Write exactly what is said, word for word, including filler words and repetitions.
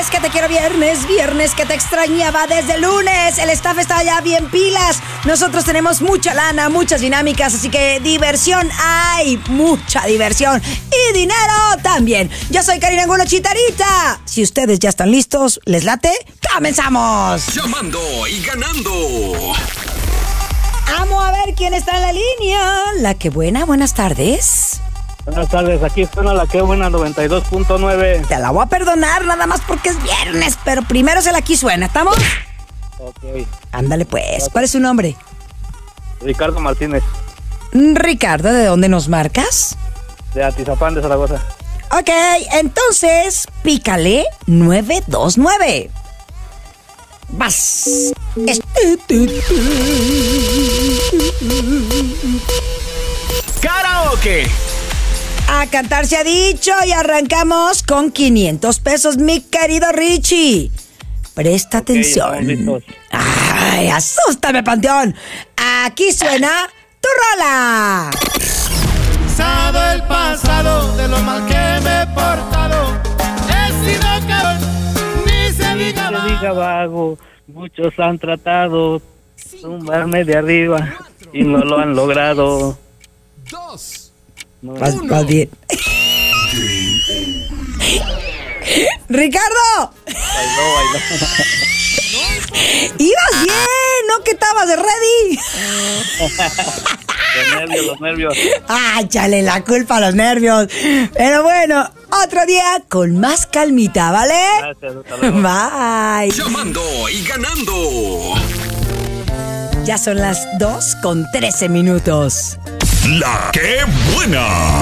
viernes que te quiero viernes, viernes que te extrañaba desde lunes. El staff está ya bien pilas. Nosotros tenemos mucha lana, muchas dinámicas, así que diversión hay, mucha diversión. Y dinero también. Yo soy Karina Angulo Chicharita. Si ustedes ya están listos, ¿les late? ¡Comenzamos! Llamando y ganando. Vamos a ver quién está en la línea. La que buena, buenas tardes. Buenas tardes, aquí suena la que buena noventa y dos punto nueve. Te la voy a perdonar nada más porque es viernes, pero primero se la aquí suena, ¿estamos? Ok. Ándale pues, ¿cuál es su nombre? Ricardo Martínez, Ricardo, ¿de dónde nos marcas? de Atizapán de Zaragoza. Ok, entonces, pícale nueve dos nueve. Vas. Es- Karaoke. A cantar se ha dicho y arrancamos con quinientos pesos, mi querido Richie. Presta estamos atención. listos. Ay, asústame, Panteón. Aquí suena tu rola. Pasado el pasado, de lo mal que me he portado. He sido cabrón, ni se diga Se más. diga vago, muchos han tratado tumbarme de arriba y no lo han logrado. Dos. No, Vas, vas bien. ¡Ricardo! bailó, bailó. ¡Ibas bien! ¿No que estabas ready? Los nervios, los nervios. ¡Ay, chale la culpa a los nervios! Pero bueno, otro día con más calmita, ¿vale? Gracias, hasta luego. Bye. Llamando y ganando. Ya son las dos con trece minutos. La que buena.